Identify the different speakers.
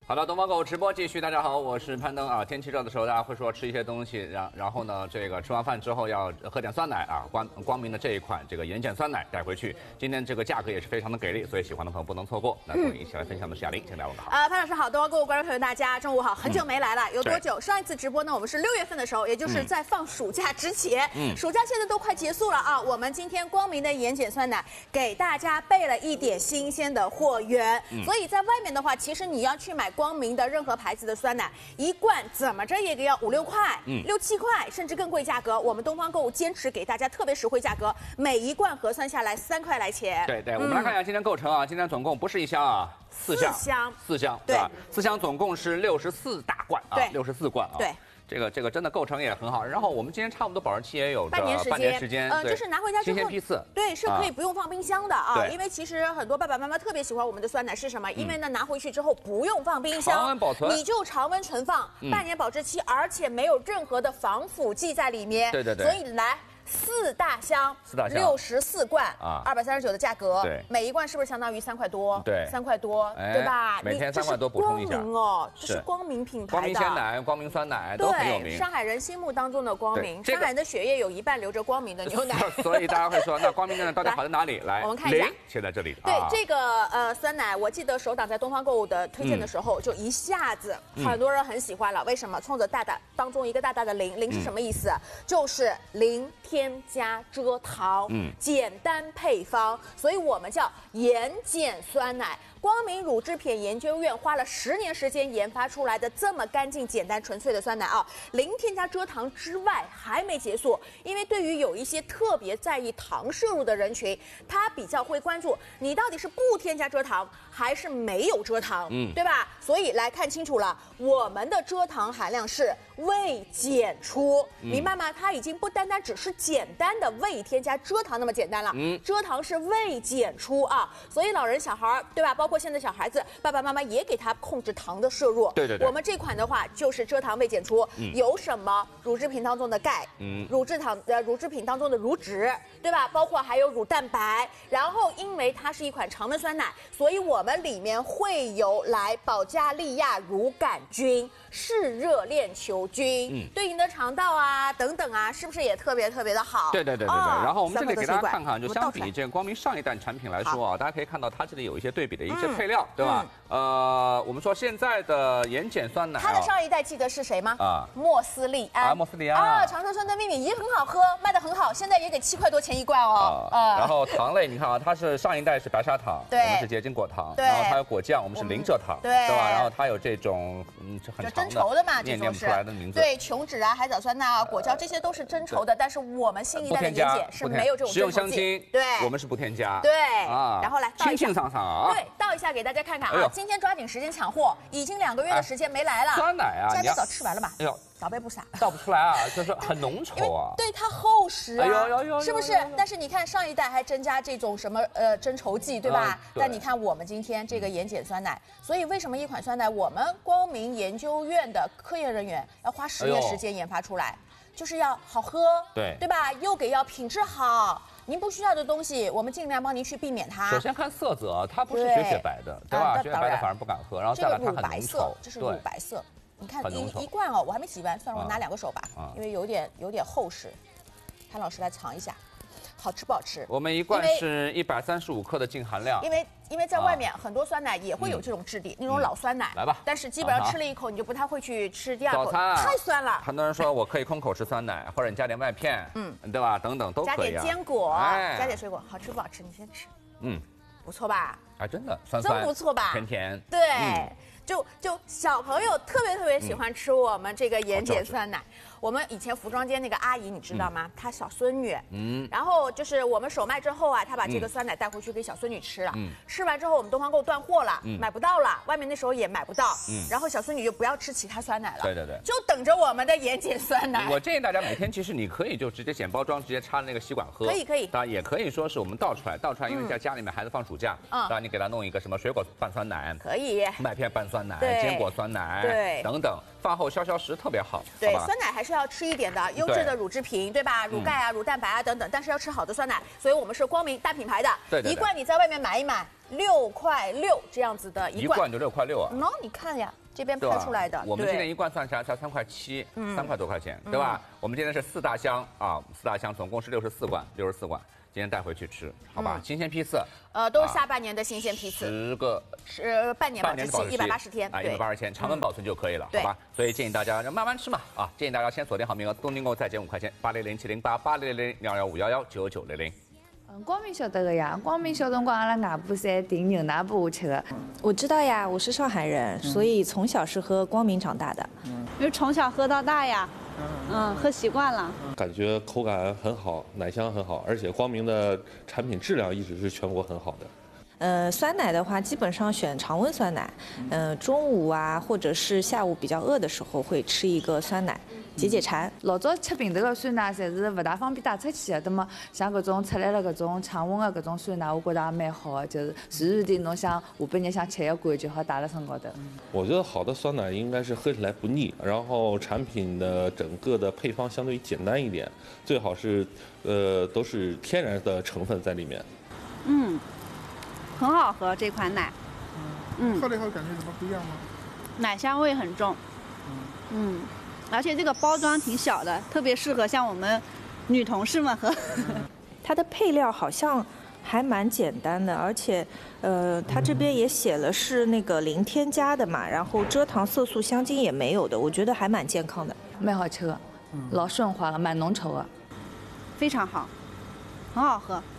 Speaker 1: 好的，东方购物直播继续。大家好，我是攀登啊。天气热的时候，大家会说吃一些东西，然后呢，这个吃完饭之后要喝点酸奶啊。光明的这一款这个盐碱酸奶带回去，今天这个价格也是非常的给力，所以喜欢的朋友不能错过。那跟我一起来分享的是亚玲，请大家问好。
Speaker 2: 潘老师好，东方购物观众朋友大家中午好，很久没来了，有多久？上一次直播呢，我们是6月份的时候，也就是在放暑假之前。暑假现在都快结束了啊，我们今天光明的盐碱酸奶给大家备了一点新鲜的货源，所以在外面的话，其实你要去买光明的任何牌子的酸奶，一罐怎么着也得要5、6块，6、7块，甚至更贵价格。我们东方购物坚持给大家特别实惠价格，每一罐核算下来3块来钱。
Speaker 1: 对，我们来看一下今天构成啊，今天总共不是1箱啊，4箱，对吧？4箱总共是64大罐啊，64罐啊。对。这个真的构成也很好，然后我们今天差不多保质期也有半年时间，
Speaker 2: 就是拿回家之后
Speaker 1: 新鲜批次，
Speaker 2: 对，是可以不用放冰箱的啊，因为其实很多爸爸妈妈特别喜欢我们的酸奶是什么？因为呢拿回去之后不用放冰箱，
Speaker 1: 常温保存，
Speaker 2: 你就常温存放，半年保质期，而且没有任何的防腐剂在里面，
Speaker 1: 对，
Speaker 2: 所以来。4大箱，64罐啊，239的价格，
Speaker 1: 对，
Speaker 2: 每一罐是不是相当于3块多？
Speaker 1: 对
Speaker 2: ，3块多，对吧？
Speaker 1: 每天3块多补充一下
Speaker 2: 哦，这是光明品牌的，
Speaker 1: 光明鲜奶、光明酸奶都很有名。
Speaker 2: 上海人心目当中的光明，上海人的血液有一半流着光明的牛奶，
Speaker 1: 所以大家会说，那光明的奶到底好在哪里？来，
Speaker 2: 我们看一下，
Speaker 1: 写在这里。
Speaker 2: 对，这个酸奶，我记得首档在东方购物的推荐的时候，就一下子很多人很喜欢了。为什么？冲着大大当中一个大大的零，零是什么意思？就是零添加蔗糖，简单配方，所以我们叫盐碱酸奶。光明乳制品研究院花了10年时间研发出来的这么干净、简单、纯粹的酸奶啊，零添加蔗糖之外还没结束，因为对于有一些特别在意糖摄入的人群，他比较会关注你到底是不添加蔗糖还是没有蔗糖，对吧？所以来看清楚了，我们的蔗糖含量是未检出，明白吗？它已经不单单只是简单的未添加蔗糖那么简单了，蔗糖是未检出啊，所以老人小孩对吧？包括现在小孩子，爸爸妈妈也给他控制糖的摄入。对，我们这款的话就是蔗糖未检出，有什么乳制品当中的钙，乳制品当中的乳脂，对吧？包括还有乳蛋白。然后因为它是一款常温酸奶，所以我们里面会有保加利亚乳杆菌、嗜热链球菌，对你的肠道啊等等啊，是不是也特别的好？对。
Speaker 1: 然后我们这里给大家看看，就相比这个光明上一代产品来说啊，大家可以看到它这里有一些对比的一些配料，对吧？我们说现在的盐碱酸奶，
Speaker 2: 它的上一代记得是谁吗？莫斯利安。
Speaker 1: 莫斯利安
Speaker 2: 长城酸的秘密也很好喝，卖得很好，现在也得7块多钱一罐哦。
Speaker 1: 然后糖类，你看啊，它是上一代是白砂糖，我们是结晶果糖，然后它有果酱，我们是零蔗糖，对吧？然后它有这种很长的
Speaker 2: 真稠的嘛，
Speaker 1: 念不出来的名字。
Speaker 2: 对，琼脂啊、海藻酸钠啊、果胶这些都是真稠的，但是我们新一代的盐碱是没有这种
Speaker 1: 食用香精，
Speaker 2: 对，
Speaker 1: 我们是不添加。
Speaker 2: 对，然后来
Speaker 1: 清清爽爽啊。
Speaker 2: 对，倒一下给大家看看啊，今天抓紧时间抢货，已经2个月的时间没来了。
Speaker 1: 酸奶啊，
Speaker 2: 加点早吃完了吧？
Speaker 1: 哎呦，
Speaker 2: 早备不傻，
Speaker 1: 倒不出来啊，就是很浓稠啊。
Speaker 2: 对，它厚实啊，是不是？但是你看上一代还增加这种什么增稠剂，对吧？但你看我们今天这个盐碱酸奶，所以为什么一款酸奶我们光明研究院的科研人员要花10年时间研发出来，就是要好喝，对吧？又要品质好。您不需要的东西，我们尽量帮您去避免它。
Speaker 1: 首先看色泽，它不是雪白的，对吧？雪白的反而不敢喝。然后再来它很浓稠，
Speaker 2: 这是乳白色。你看一罐哦，我还没洗完，算了，我拿2个手吧，因为有点厚实。潘老师来尝一下，好吃不好吃？
Speaker 1: 我们一罐是135克的净含量。
Speaker 2: 因为在外面很多酸奶也会有这种质地，那种老酸奶。
Speaker 1: 来吧，
Speaker 2: 但是基本上吃了一口，你就不太会去吃第2口。
Speaker 1: 早餐
Speaker 2: 太酸了。
Speaker 1: 很多人说我可以空口吃酸奶，或者你加点麦片，对吧？等等都可以。
Speaker 2: 加点坚果，加点水果，好吃不好吃？你先吃。不错吧？
Speaker 1: 真的酸
Speaker 2: 真不错吧？
Speaker 1: 甜甜。
Speaker 2: 对。就小朋友特别喜欢吃我们这个盐碱酸奶。我们以前服装间那个阿姨你知道吗？她小孙女，然后就是我们首卖之后啊，她把这个酸奶带回去给小孙女吃了。吃完之后我们东方购断货了，买不到了，外面那时候也买不到。然后小孙女就不要吃其他酸奶了，对，就等着我们的盐碱酸奶。
Speaker 1: 我建议大家每天其实你可以就直接剪包装，直接插那个吸管喝，
Speaker 2: 可以。
Speaker 1: 当然也可以说是我们倒出来，因为在家里面孩子放暑假，当然你给他弄一个什么水果拌酸奶，
Speaker 2: 可以，
Speaker 1: 麦片拌酸奶，坚果酸奶，等等，饭后消食特别好。
Speaker 2: 对，酸奶还是是要吃一点的优质的乳制品，对吧？乳钙啊、乳蛋白啊等等，但是要吃好的酸奶，所以我们是光明大品牌的，一罐你在外面买一买，6.6块这样子的一罐
Speaker 1: 就6.6块啊。
Speaker 2: 你看呀。这边拍出来的，
Speaker 1: 我们今天一罐算下来才3.7块，3块多块钱，对吧？我们今天是4大箱啊，4大箱总共是64罐，今天带回去吃，好吧？新鲜批次，
Speaker 2: 都是下半年的新鲜批次
Speaker 1: ，10个
Speaker 2: 是半年保质期，180天，
Speaker 1: 啊，180天，常温保存就可以了，好吧？所以建议大家慢慢吃嘛，啊，建议大家先锁定好名额，东京购再减5块钱，800-708-800-11511-9900。
Speaker 3: 光明晓得的呀，光明小辰光阿拉外婆侪订牛奶拨我吃的。
Speaker 4: 我知道呀，我是上海人，所以从小是喝光明长大的。
Speaker 5: 因为从小喝到大呀，喝习惯了。
Speaker 6: 感觉口感很好，奶香很好，而且光明的产品质量一直是全国很好的。
Speaker 4: 酸奶的话，基本上选常温酸奶。中午啊，或者是下午比较饿的时候，会吃一个酸奶，解馋。
Speaker 3: 老早吃瓶头的酸奶，侪是不大方便带出去的。那么像搿种出来了搿种常温的搿种酸奶，我觉得也蛮好的，就是随时的侬想下半日想吃一罐就好带辣身高头。
Speaker 6: 我觉得好的酸奶应该是喝起来不腻，然后产品的整个的配方相对于简单一点，最好是都是天然的成分在里面。
Speaker 5: 很好喝这款奶。
Speaker 7: 喝了以后感觉怎么不一样吗？
Speaker 5: 奶香味很重。而且这个包装挺小的，特别适合像我们女同事们喝。
Speaker 4: 它的配料好像还蛮简单的，而且它这边也写了是那个零添加的嘛，然后蔗糖、色素、香精也没有的，我觉得还蛮健康的，
Speaker 3: 蛮好吃的，老顺滑的，蛮浓稠的，
Speaker 5: 非常好，很好喝。